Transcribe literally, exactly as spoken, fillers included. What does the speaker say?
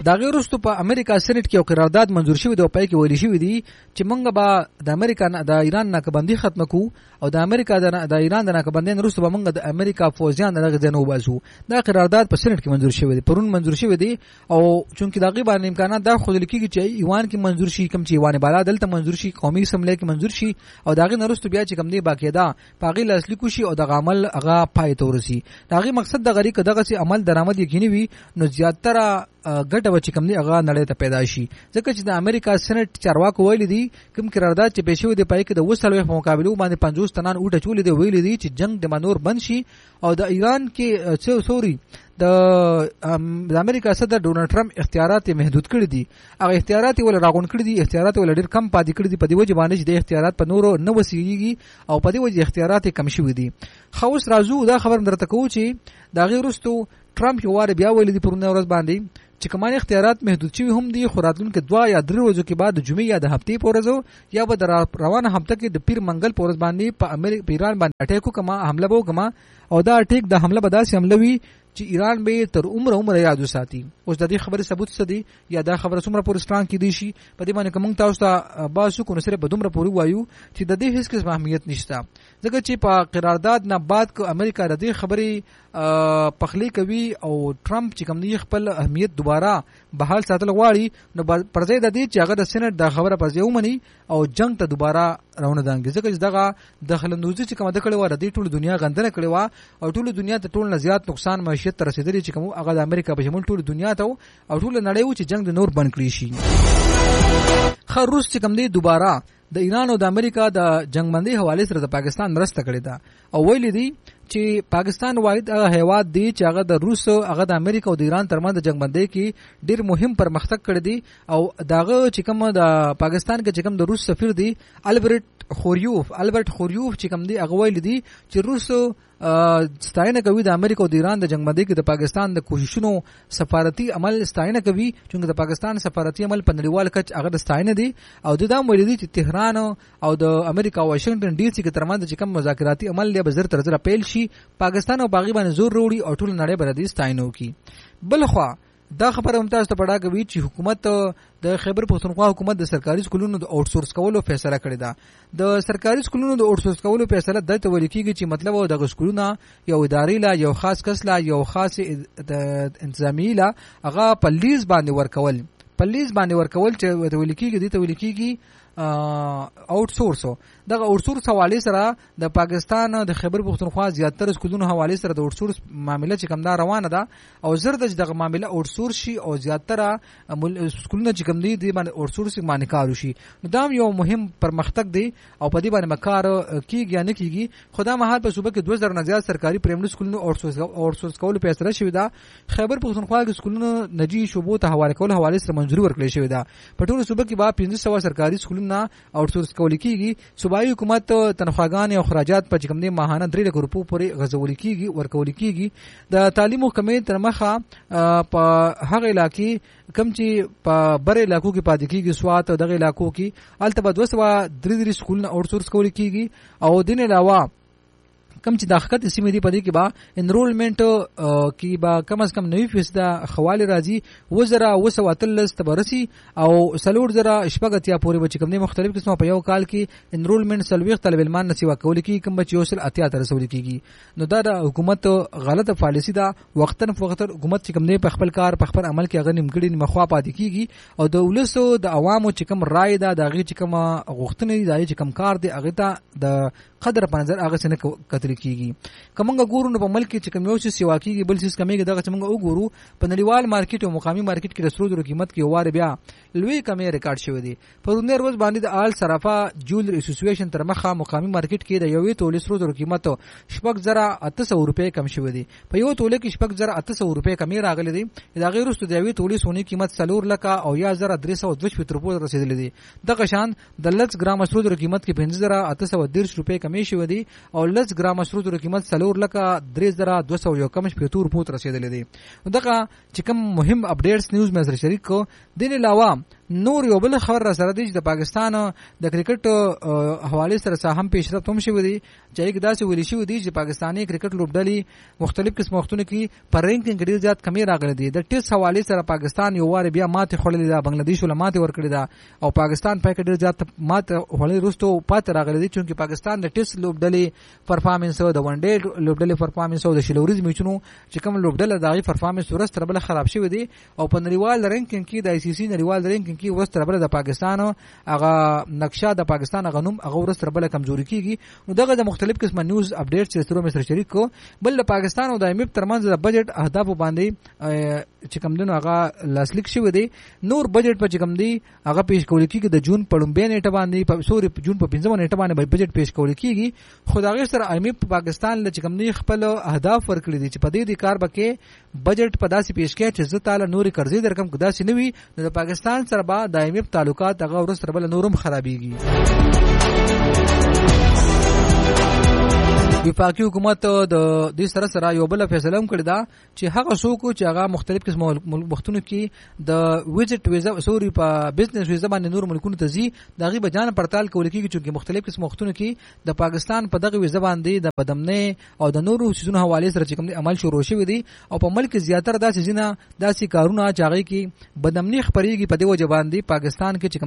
دا غیر وروسته په امریکا سېنات کې یو قرارداد منزور شوی دی او پای کې ویل شوی دی چې موږ به د امریکا د ایران ناکبندي ختم کوو او د امریکا د ایران د ناکبندۍ وروسته به موږ د امریکا فوجیان دغه ځای نه وباسو. دا قرارداد په سېنات کې منزور شوی دی، پرون منزور شوی دی او چونکې دغه باندې امکانات دا خو لیکيږي چې ایوان کې منزور شي، کوم چې ایوان بالا دلته منزور شي، قومي اسمبلی کې منزور شي او دغه نه وروسته بیا چې کوم دی باقاعده پاغي لاسلی کوشي او دغه عمل هغه پای ته ورسي. دغه مقصد د غریق دغه سي عمل درآمد یقیني وي نو زیاتره ګټه و چې کوم دی هغه نړۍ ته پیدا شي. ځکه چې د امریکا سېنات چارواکو ویلي دي کوم قرارداد چې پېښ شوی دی پای کې د وسلوي په مقابله باندې پنځوس تنان اوټه چولې دی، ویلي دي چې جنگ د منور بند شي او د ایران کې څو سوري د امریکا صدر ډونالد ټرمپ اختیارات محدود کړي دي. هغه اختیارات ول راغون کړي دي، اختیارات ول ډېر کم پاتې کړي دي په دې وجه باندې چې د اختیارات په نورو نه وسیږي او په دې وجه اختیارات کم شوي دي. خو اوس راځو دا خبر درته کوو چې دا غیر وروسته ټرمپ یو واره بیا ویلي دي پرونه ورځ باندې چې کومه اختیارات محدود شوي هم دي، خو راتلونکي دوه یا درې ورځې کې بعد د جمعې یا د هفتې په ورځ یا به د روانه هفته کې د پیر منګل په ورځ باندې په امریکا په ایران باندې اټیک وکما حمله وکما او دا اټیک د حمله به داسې حمله وي چې ایران به تر عمر عمر یاد وساتي. اوس د دې خبرې ثبوت څه دی یا دا خبره څومره پورې ستران کې دی شي په دې باندې کوم تاسو ته باسو کو نسره په دومره پورې وایو چې د دې هیڅ قسم اهمیت نشته. ځکه چې په قرارداد نه بعد کو امریکا د دې خبرې پخلی کوي او ټرمپ چې کوم دی خپل اهمیت دوباره بحال ساتل غواړي نو پرځای د دې چې هغه د سېنات د خبره پرځای ومني او جنگ ته دوباره راونه دانګي. ځکه چې دغه دخلندوزي چې کومه د کړي و د ټول دنیا غندنه کړي و او ټول دنیا ته ټول نه زیات نقصان معیشت تر رسیدلی چې کوم هغه د امریکا په شمول ټول دنیا ته او ټول نړۍ و چې جنگ د نور بند کړی شي. خو روس چې کوم دی دوباره د ایران او د امریکا د جنگبندۍ حواله سره د پاکستان مرسته کړې ده او ویلي دي چې پاکستان واحد هغه هیواد دی چې هغه د روس هغه د امریکا او د ایران ترمنځ د جنگبندۍ کې ډیر مهم پرمختګ کړی دی او داغه چې کوم د پاکستان کې چې کوم د روس سفیر دی البرت خوریوف البرت خوریوف چې کوم دی هغه ویل دی چې روس ستاینه کوي د امریکا او د ایران د جنگبندۍ کې د پاکستان د کوششونو سفارتي عمل ستاینه کوي چې د پاکستان سفارتي عمل په نړیوال کچ هغه د ستاینه دی او د دا ویل دي چې تهران او د امریکا او واشنگټن ډي سي کې ترمنځ چې کوم مذاکراتي عمل له بزر تر زر پیل شي پاکستان او باغی باندې زور وروړي او ټول نړۍ بر دي ستاینه کوي. بلخوا دا خبره هم تاسو ته پړه کوي چې حکومت د خیبر پښتونخوا حکومت د سرکاري سکولونو د آوټ سورس کولو فیصله کړې ده. د سرکاري سکولونو د آوټ سورس کولو فیصله د ته ویل کیږي چې مطلب او د سکولونو یو ادارې لا یو خاص کس لا یو خاص انتظامی لا هغه په لیز باندې ورکول په لیز باندې ورکول چې ویل کیږي د ته ویل کیږي آوټ سورس. دغه آوټ سورس حواله سره د پاکستان د خیبر پښتونخوا زیاتره سکولونو حواله سره د آوټ سورس معاملې چې کوم دا روانه ده او زر د دغه معاملې آوټ سورس شي او زیاتره سکولونو چې کوم دي د باندې آوټ سورس باندې کار وشي. نو دا یو مهم پرمختګ دی او په دې باندې مکار کیږي یا نه کیږي. خدا مهال په صوبه کې دوه زره نه زیات سرکاري پرایمري سکولونو آوټ سورس آوټ سورس کول فیصله شوې ده. خیبر پښتونخوا کې سکولونو نجی شوبو ته حواله کول حواله سره منځوري ورکړل شوې ده. په ټول صوبه کې با پنځه سوه سرکاري سکولونه آوټ سورس کول کیږي. صوبایي حکومت تنخواګان او اخراجات په کوم دي ماهانه درې لک روپو پورې غزول کیږي ورکول کیږي. د تعلیم محکمې تر مخه په هغه علاقې کم چې په بر علاقو کې پاتې کیږي سوات دغه علاقو کې البته دوه سوه درې درې سکولونه آوټ سورس کول کیږي او دین علاوه کم چې داخلت سیمې دی پدې کې با انرولمنت کې با کم از کم نوي فیصد خواله راځي وزرا وسواتلس تبرسي او سلور زرا شپږتیا پورې بچ کوم مختلف قسمه په یو کال کې انرولمنت سلويخ طالب علمان نسیوا کول کی کم بچ یوسل اتیا تر رسول کیږي. نو دا د حکومت غلطه پالیسی دا وختن فوختر حکومت چې کوم نه په خپل کار په خپل عمل کې هغه نیمګړي مخوا پاتې کیږي او د ولسو د عوامو چې کوم رائے دا دغه چې کوم غوښتنې دی چې کوم کار دی هغه ته د قدر په نظر هغه څنګه کتل کیږي. کومه ګورو نو په ملک کې چې کوم یو څه سیوا کیږي بل څه کمیږي دغه چې موږ وګورو په نړیوال مارکیټ او مقامی مارکیټ کې د سرو زرو قیمت کې واره بیا لوی کمی ریکارډ شوی دی. په ورنیر ورځ باندې د آل صرافه جولر اسوسییشن تر مخه مقامی مارکیټ کې د یوې تولې سرو زرو قیمت شپږ زره اته سوه روپۍ کم شوی دی. په یو تولې کې شپږ زره اته سوه روپۍ کمی راغلی دی. دا غیر وروسته د یوې تولې سونی قیمت څلور لکه او یا زره درې سوه دوه شپېته روپۍ رسیدلی دی. دغه شان د لس ګرام سرو زرو قیمت کې پنځه زره اته سوه دېرش روپۍ کمی شوی دی او لس ګرام سرو زرو قیمت څلور لکه درې زره دوه سوه یو کم شپېته روپۍ رسیدلی دی. دغه چې کوم مهم اپډیټس نیوز مې سره شریک کو. دین علاوه نور یو بل خبر را سره دی چې د پاکستان د کرکټ حواله سره سهم پیشرفت هم شوی دی چې یک داسې ویل شوی دی چې پاکستاني کرکټ لوبډلې مختلف قسم وختونو کې پر رینکینګ ډیر زیات کمی راغلي دي د ټیسټ حواله سره پاکستان یو واره بیا ماته خړلې ده بنگلاديش ول ماته ور کړی ده او پاکستان په کې ډیر زیات ماته خړلې روستو پات راغلي دي چې پاکستان د ټیسټ لوبډلې پرفارمنس او د ون ډے لوبډلې پرفارمنس او د شلوريز میچونو چې کوم لوبډله دغه پرفارمنس ورسره بل خراب شوی دی او په نړیوال رینکینګ کې د آی سی سی نړیوال رینکینګ کې ورسره بل د پاکستان هغه نقشه د پاکستان غنوم هغه ورسره بل کمزوري کیږي نو دغه د مختلف قسمه نیوز اپډیټ چې ستورو مې سره شریک کو بل د پاکستان او د ایم ایف ترمنځ د بجټ اهداف باندې چې کوم دنو هغه لاسلیک شوی دی نور بجټ په چې کوم دی هغه پیش کول کیږي د جون په لومبه نیټه باندې په سوري جون په پنځمه نیټه باندې بجټ پیش کول کیږي خدای سره ایم ایف پاکستان له چې کوم دی خپل اهداف ورکړي دي چې په دې د کار بکې بجټ په داسې پیش کړي چې زه تعالی نوري قرضې درکم کدا سي نوي د پاکستان سره با د ایم ایف تعلقات هغه ورسره بل نورم خرابيږي وفاقي حکومت د دې سره سره یو بل فیصله هم کړی دا چې هغه څوک چې هغه مختلف قسم وختونو کې د ویزټ ویزا سوري په بزنس ویزا باندې نور ملکونو ته ځي دغه به جان پړتال کول کېږي چې مختلف قسم وختونو کې د پاکستان په دغه ویزا باندې د بدمنه او د نورو سيزونو حواله سره چې کوم عمل شروع شوی دی او په ملک زیاتره داسې ځینه داسې کارونه چاغي کې بدمنی خبريږي په دې وجه باندې پاکستان کې